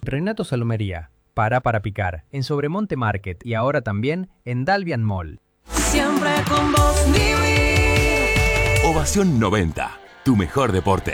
Renato Salomería, para picar, en Sobremonte Market y ahora también en Dalvian Mall. Siempre con vos, vivir. Ovación 90, tu mejor deporte.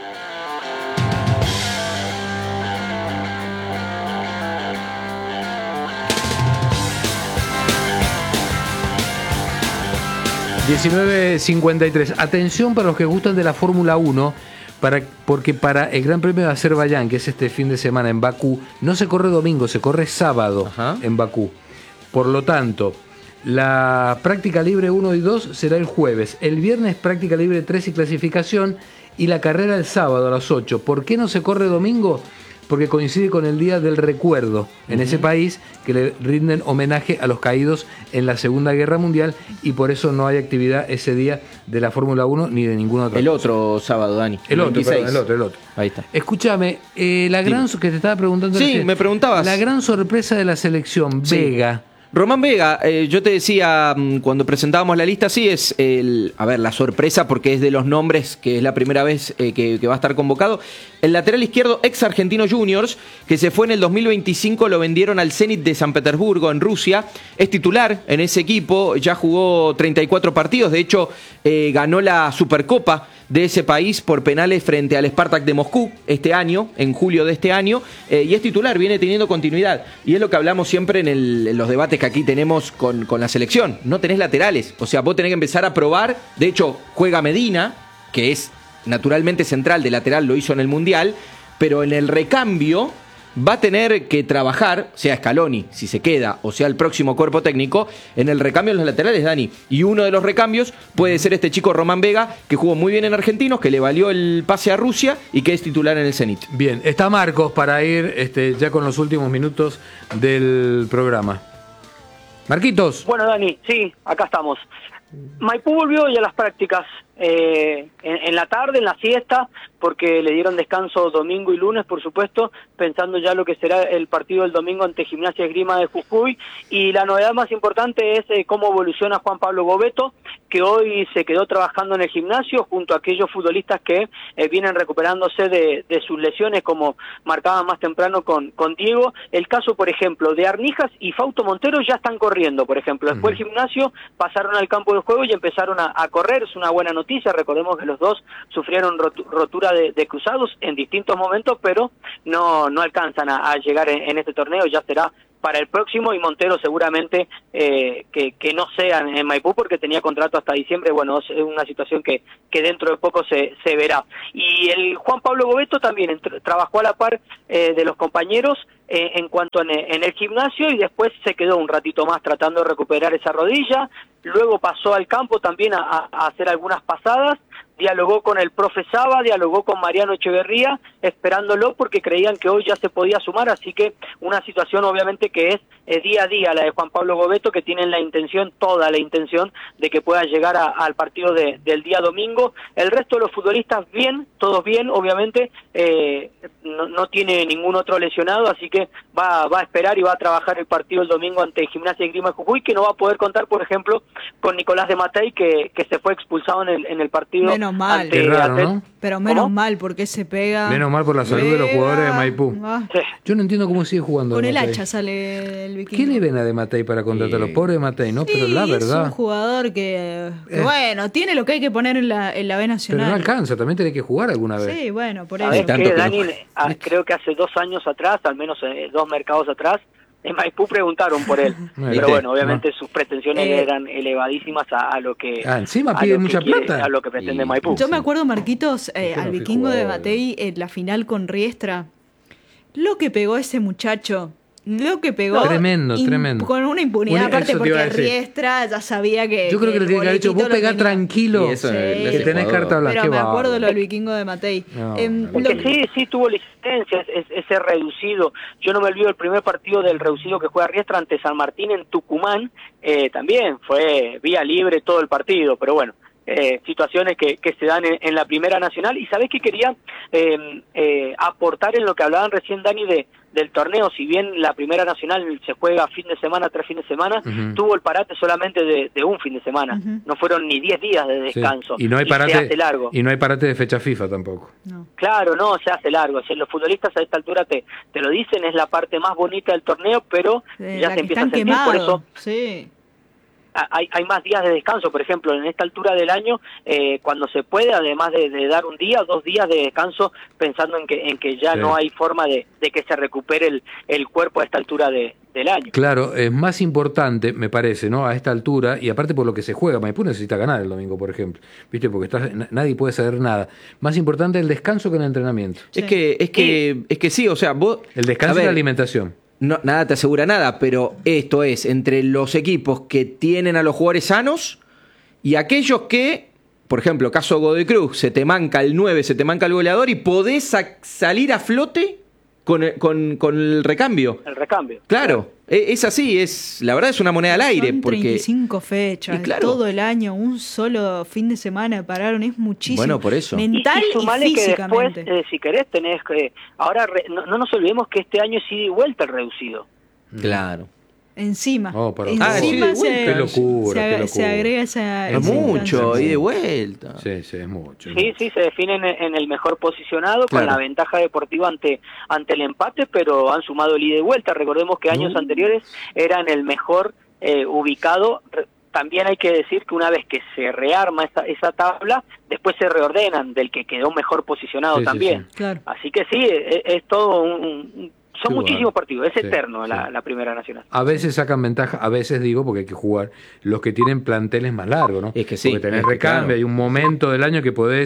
...19:53... Atención para los que gustan de la Fórmula 1... porque para el Gran Premio de Azerbaiyán, que es este fin de semana en Bakú, no se corre domingo, se corre sábado. Ajá. En Bakú. Por lo tanto, la práctica libre 1 y 2 será el jueves. El viernes práctica libre 3 y clasificación, y la carrera el sábado a las 8. ¿Por qué no se corre domingo? Porque coincide con el Día del Recuerdo en ese país, que le rinden homenaje a los caídos en la Segunda Guerra Mundial, y por eso no hay actividad ese día de la Fórmula 1 ni de ninguna otra. El otro sábado, Dani. El otro. Ahí está. Escúchame, la gran que te estaba preguntando. Sí, me preguntabas. La gran sorpresa de la selección, sí. Vega. Román Vega, yo te decía cuando presentábamos la lista, sí es la sorpresa, porque es de los nombres que es la primera vez que va a estar convocado. El lateral izquierdo, ex Argentino Juniors, que se fue en el 2025, lo vendieron al Zenit de San Petersburgo en Rusia. Es titular en ese equipo, ya jugó 34 partidos, de hecho ganó la Supercopa de ese país por penales frente al Spartak de Moscú este año, en julio de este año, y es titular, viene teniendo continuidad. Y es lo que hablamos siempre en los debates que aquí tenemos con la selección. No tenés laterales, o sea, vos tenés que empezar a probar. De hecho, juega Medina, que es naturalmente central, de lateral lo hizo en el Mundial, pero en el recambio va a tener que trabajar, sea Scaloni, si se queda, o sea el próximo cuerpo técnico, en el recambio en los laterales, Dani. Y uno de los recambios puede ser este chico Román Vega, que jugó muy bien en Argentinos, que le valió el pase a Rusia y que es titular en el Zenit. Bien, está Marcos para ir ya con los últimos minutos del programa. Marquitos. Bueno, Dani, sí, acá estamos. Maipú volvió ya a las prácticas en la tarde, en la siesta, porque le dieron descanso domingo y lunes, por supuesto, pensando ya lo que será el partido del domingo ante Gimnasia Esgrima de Jujuy. Y la novedad más importante es cómo evoluciona Juan Pablo Bovetto, que hoy se quedó trabajando en el gimnasio junto a aquellos futbolistas que vienen recuperándose de sus lesiones, como marcaba más temprano con Diego. El caso, por ejemplo, de Arnijas y Fausto Montero ya están corriendo, por ejemplo. Después del gimnasio pasaron al campo de juego y empezaron a correr. Es una buena noticia. Recordemos que los dos sufrieron rotura de cruzados en distintos momentos, pero no alcanzan a llegar en este torneo. Ya será para el próximo, y Montero seguramente que no sea en Maipú, porque tenía contrato hasta diciembre. Bueno, es una situación que dentro de poco se verá. Y el Juan Pablo Bovetto también trabajó a la par de los compañeros en cuanto en el gimnasio, y después se quedó un ratito más tratando de recuperar esa rodilla. Luego pasó al campo también a hacer algunas pasadas, dialogó con el profe Saba, dialogó con Mariano Echeverría, esperándolo porque creían que hoy ya se podía sumar. Así que una situación obviamente que es día a día la de Juan Pablo Bovetto, que tienen toda la intención de que pueda llegar al partido del día domingo. El resto de los futbolistas bien, todos bien, obviamente, no tiene ningún otro lesionado, así que va a esperar y va a trabajar el partido el domingo ante Gimnasia Esgrima de Jujuy, que no va a poder contar, por ejemplo, con Nicolás de Matei, que se fue expulsado en el partido. Menos mal. Qué raro, ¿no? Pero menos mal, porque se pega. Menos mal por la salud de los jugadores de Maipú. Sí. Yo no entiendo cómo sigue jugando. Con el hacha sale el Vikingo. ¿Qué le ven a de Matei para contratarlo? Pobre de Matei, ¿no? Sí, pero la verdad. Es un jugador que bueno, tiene lo que hay que poner en la B Nacional. Pero no alcanza, también tiene que jugar alguna vez. Sí, bueno, por eso. Dani, creo que hace 2 años atrás, al menos 2 mercados atrás, en Maipú preguntaron por él. Pero bueno, obviamente sus pretensiones eran elevadísimas a lo que encima pide mucha plata, a lo que pretende Maipú. Yo me acuerdo, Marquitos, al Vikingo de Matei en la final con Riestra. Lo que pegó ese muchacho. Lo que pegó. Tremendo. Con una impunidad, aparte porque Riestra ya sabía que. Yo creo que le tiene que haber dicho, vos pegá tranquilo, que tenés carta blanca. Pero me acuerdo lo del Vikingo de Matei. Porque sí tuvo licencia, ese reducido. Yo no me olvido el primer partido del reducido que juega Riestra ante San Martín en Tucumán. También fue vía libre todo el partido, pero bueno. situaciones que se dan en la Primera Nacional. Y sabés que quería aportar en lo que hablaban recién, Dani, del torneo. Si bien la Primera Nacional se juega fin de semana tras fin de semana, tuvo el parate solamente de un fin de semana. No fueron ni 10 días de descanso. Sí. Y no hay parate, se hace largo. Y no hay parate de fecha FIFA tampoco. No. Claro, no, se hace largo. Si los futbolistas a esta altura te lo dicen, es la parte más bonita del torneo, pero ya se empieza a sentir. Quemados. Por eso sí. hay más días de descanso. Por ejemplo, en esta altura del año, cuando se puede, además de dar un día, 2 días de descanso, pensando en que ya no hay forma de que se recupere el cuerpo a esta altura del año. Claro, es más importante, me parece, ¿no? A esta altura, y aparte por lo que se juega, Maipú necesita ganar el domingo, por ejemplo, ¿viste? Porque nadie puede saber nada. Más importante el descanso que el entrenamiento. Sí. Es que sí, o sea, vos... El descanso y la alimentación. No, nada te asegura nada, pero esto es entre los equipos que tienen a los jugadores sanos y aquellos que, por ejemplo, caso Godoy Cruz, se te manca el 9, se te manca el goleador y podés salir a flote con el recambio. El recambio. Claro, es así, la verdad es una moneda al aire. Son porque 35 fechas, claro, todo el año, un solo fin de semana pararon, es muchísimo. Bueno, por eso. Mental y físicamente. Que después, si querés, tenés que... Ahora, no nos olvidemos que este año es ida y vuelta el reducido. Claro. Encima. Encima qué locura. Se agrega esa... Es mucho, y de vuelta. Sí, es mucho. Sí, se definen en el mejor posicionado, con la ventaja deportiva ante el empate, pero han sumado el ida y vuelta. Recordemos que años anteriores eran el mejor ubicado. También hay que decir que una vez que se rearma esa tabla, después se reordenan del que quedó mejor posicionado también. Sí. Claro. Así que sí, es todo son muchísimos partidos, es eterno la Primera Nacional. A veces sacan ventaja, a veces digo, porque hay que jugar, los que tienen planteles más largos, ¿no? Es que sí. Porque tenés recambio, claro. Hay un momento del año que podés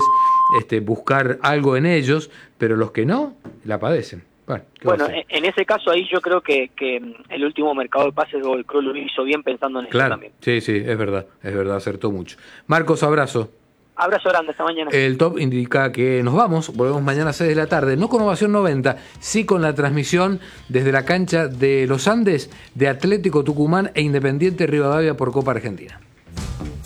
buscar algo en ellos, pero los que no, la padecen. Bueno, en ese caso ahí yo creo que el último mercado de pases de Godoy Cruz lo hizo bien pensando en eso también. Sí, es verdad, acertó mucho. Marcos, abrazo. Abrazo grande, hasta mañana. El top indica que nos vamos, volvemos mañana a 6 de la tarde, no con Ovación 90, sí con la transmisión desde la cancha de los Andes de Atlético Tucumán e Independiente Rivadavia por Copa Argentina.